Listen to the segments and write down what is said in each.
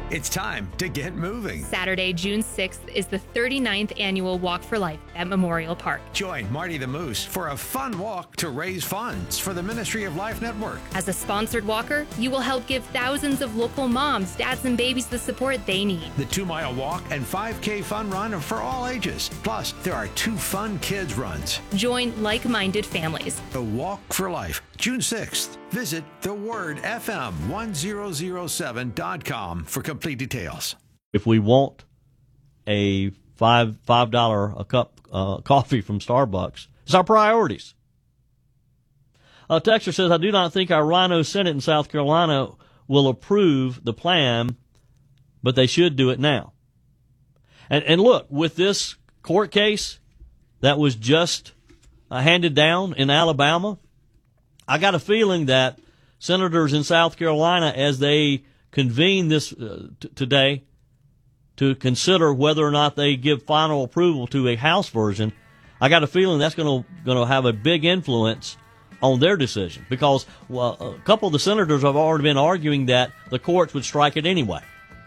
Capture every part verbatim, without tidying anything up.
It's time to get moving. Saturday, June sixth is the thirty-ninth annual Walk for Life at Memorial Park. Join Marty the Moose for a fun walk to raise funds for the Ministry of Life Network. As a sponsored walker, you will help give thousands of local moms, dads, and babies the support they need. The two-mile walk and five K fun run are for all ages. Plus, there are two fun kids runs. Join like-minded families. The Walk for Life, June sixth. Visit the word F M one thousand seven dot com for complete details. If we want a five five dollar a cup uh, coffee from Starbucks, it's our priorities. Uh, Texter says, I do not think our Rhino Senate in South Carolina will approve the plan, but they should do it now. And and look, with this court case that was just uh, handed down in Alabama, I got a feeling that senators in South Carolina, as they convene this uh, t- today to consider whether or not they give final approval to a House version, I got a feeling that's going to going to have a big influence on their decision, because well, a couple of the senators have already been arguing that the courts would strike it anyway.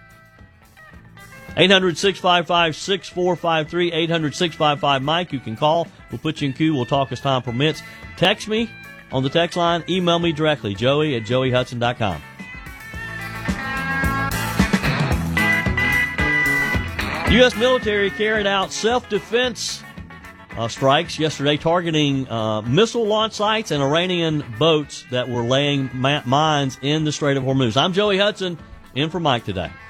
eight hundred, six five five, six four five three, eight hundred, six five five, Mike. You can call. We'll put you in queue. We'll talk as time permits. Text me on the text line. Email me directly, joey at joey hudson dot com. U S military carried out self-defense uh, strikes yesterday targeting uh, missile launch sites and Iranian boats that were laying ma- mines in the Strait of Hormuz. I'm Joey Hudson, in for Mike today.